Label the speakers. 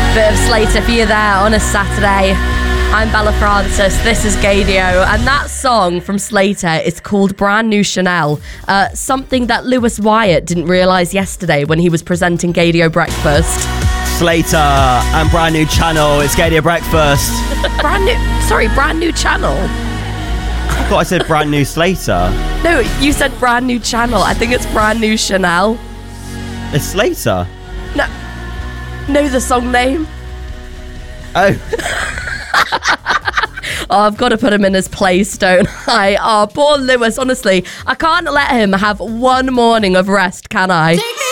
Speaker 1: Bit of Slater for you there on a Saturday. I'm Bella Francis, this is Gaydio, and that song from Slater is called Brand New Chanel, something that Lewis Wyatt didn't realise yesterday when he was presenting Gaydio Breakfast.
Speaker 2: Slater and Brand New Channel, it's Gaydio Breakfast.
Speaker 1: Brand new channel.
Speaker 2: I thought I said Brand New Slater.
Speaker 1: No, you said Brand New Channel. I think it's Brand New Chanel.
Speaker 2: It's Slater.
Speaker 1: No, the song name.
Speaker 2: Oh.
Speaker 1: Oh, I've got to put him in his place, don't I? Oh, poor Lewis, honestly. I can't let him have one morning of rest, can I?